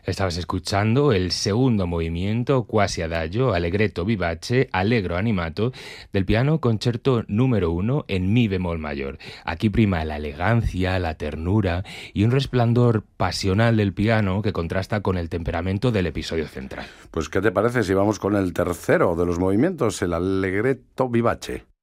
Estabas escuchando el segundo movimiento quasi adagio, allegretto vivace, allegro animato, del piano concerto número 1 en mi bemol mayor. Aquí prima la elegancia, la ternura y un resplandor pasional del piano que contrasta con el temperamento del episodio central. Pues, ¿qué te parece si vamos con el tercero de los movimientos, el allegretto vivace?